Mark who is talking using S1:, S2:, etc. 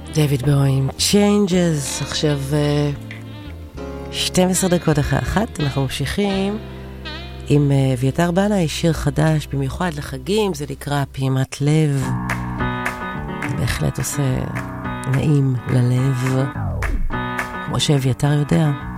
S1: דויד בואי עם Changes. עכשיו 12 דקות אחרי 1 אנחנו ממשיכים עם אביתר בנאי, שיר חדש במיוחד לחגים, זה נקרא פעימת לב. בהחלט עושה נעים ללב, כמו שאביתר יודע.